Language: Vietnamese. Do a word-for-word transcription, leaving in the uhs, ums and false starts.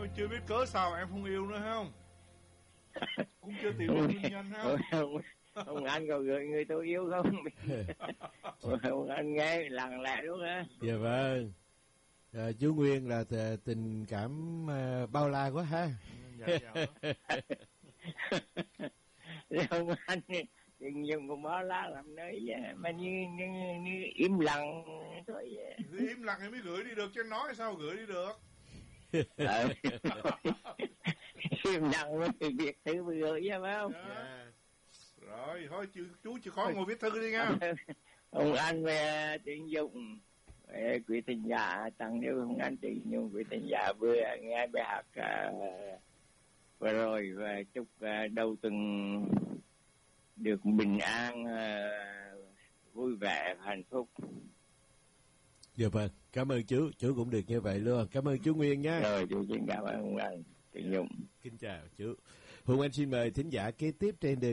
mà chưa biết cớ sao em không yêu nữa không? Cũng chưa tìm được nguyên nhân không? Ông anh có gửi người tôi yêu không? Ông anh nghe lặng lẽ đúng hả? Dạ vâng. À, chú Nguyên là tình cảm uh, bao la quá ha. Dạ dạ. Ông anh đừng dùng của bao la làm nơi mà như, như, như im lặng thôi. Cứ im lặng thì mới gửi đi được, chứ nói sao gửi đi được. Ờ. Im lặng mới việc thư mới gửi ra phải không? Dạ. Rồi thôi chú, chú chịu khó ngồi viết thư đi nha. Ông anh về Trịnh Dung, quý thính giả tặng cho ông anh Trịnh Dung, quý thính giả vừa nghe bài hát uh, vừa rồi, và chúc uh, đầu tuần được bình an, uh, vui vẻ, hạnh phúc. Dạ vâng, cảm ơn chú, chú cũng được như vậy luôn. Cảm ơn chú Nguyên nha. Rồi, chú xin cảm ơn ông anh Trịnh Dung. Kính chào chú. Hùng Anh xin mời thính giả kế tiếp trên đường